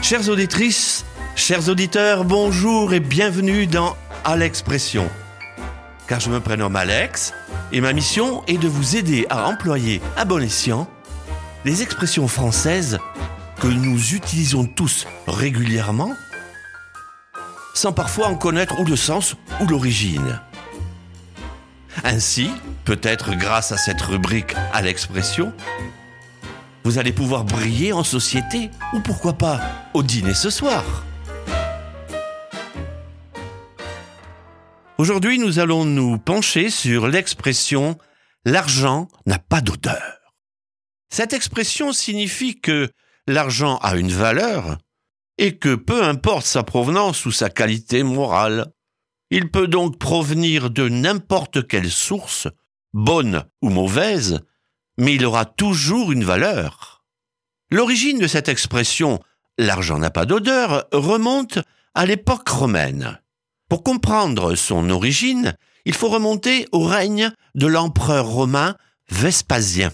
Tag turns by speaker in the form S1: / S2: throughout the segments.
S1: Chères auditrices, chers auditeurs, bonjour et bienvenue dans À l'Expression. Car je me prénomme Alex et ma mission est de vous aider à employer à bon escient les expressions françaises que nous utilisons tous régulièrement sans parfois en connaître ou le sens ou l'origine. Ainsi, peut-être grâce à cette rubrique à l'expression, vous allez pouvoir briller en société ou pourquoi pas au dîner ce soir. Aujourd'hui, nous allons nous pencher sur l'expression « l'argent n'a pas d'odeur ». Cette expression signifie que l'argent a une valeur et que peu importe sa provenance ou sa qualité morale, il peut donc provenir de n'importe quelle source, bonne ou mauvaise, mais il aura toujours une valeur. L'origine de cette expression « l'argent n'a pas d'odeur » remonte à l'époque romaine. Pour comprendre son origine, il faut remonter au règne de l'empereur romain Vespasien.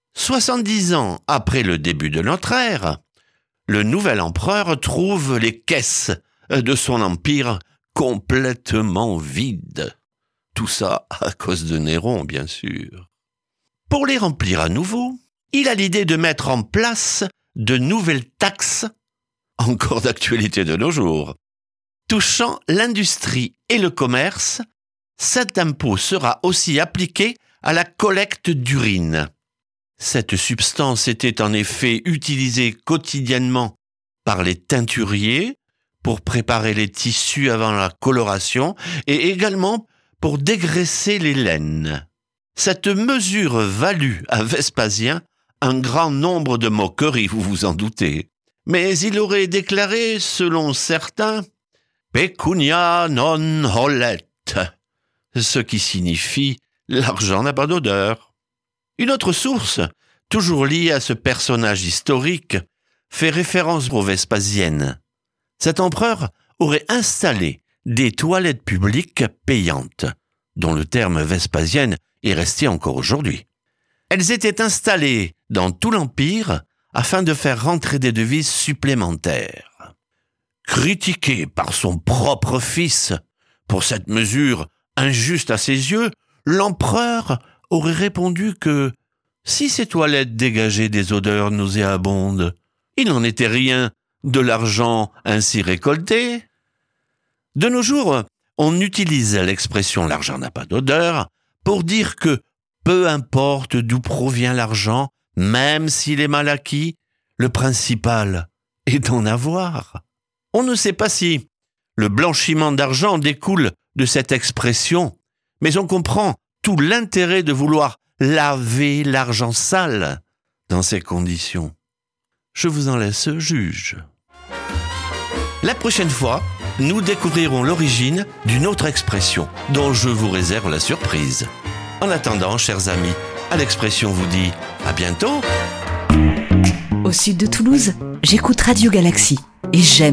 S1: 70 ans après le début de notre ère, le nouvel empereur trouve les caisses de son empire complètement vides. Tout ça à cause de Néron, bien sûr. Pour les remplir à nouveau, il a l'idée de mettre en place de nouvelles taxes, encore d'actualité de nos jours. Touchant l'industrie et le commerce, cet impôt sera aussi appliqué à la collecte d'urine. Cette substance était en effet utilisée quotidiennement par les teinturiers pour préparer les tissus avant la coloration et également pour dégraisser les laines. Cette mesure valut à Vespasien un grand nombre de moqueries, vous vous en doutez. Mais il aurait déclaré, selon certains, « pecunia non olet », ce qui signifie « l'argent n'a pas d'odeur ». Une autre source, toujours liée à ce personnage historique, fait référence aux Vespasiennes. Cet empereur aurait installé des toilettes publiques payantes, dont le terme Vespasienne est resté encore aujourd'hui. Elles étaient installées dans tout l'Empire afin de faire rentrer des devises supplémentaires. Critiqué par son propre fils pour cette mesure injuste à ses yeux, l'empereur aurait répondu que si ces toilettes dégageaient des odeurs nauséabondes, il n'en était rien de l'argent ainsi récolté. De nos jours, on utilise l'expression « l'argent n'a pas d'odeur » pour dire que peu importe d'où provient l'argent, même s'il est mal acquis, le principal est d'en avoir. On ne sait pas si le blanchiment d'argent découle de cette expression, mais on comprend tout l'intérêt de vouloir laver l'argent sale dans ces conditions. Je vous en laisse juge. La prochaine fois, nous découvrirons l'origine d'une autre expression dont je vous réserve la surprise. En attendant, chers amis, à l'expression vous dit à bientôt.
S2: Au sud de Toulouse, j'écoute Radio Galaxy et j'aime